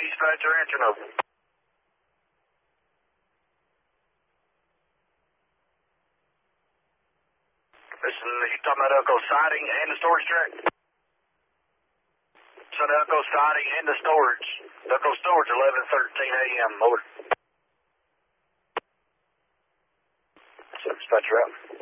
dispatcher, answer no. Listen, you talking about Elko siding and the storage track? So the Elko siding and the storage. Elko storage, 11:13 a.m. Over. Dispatcher out.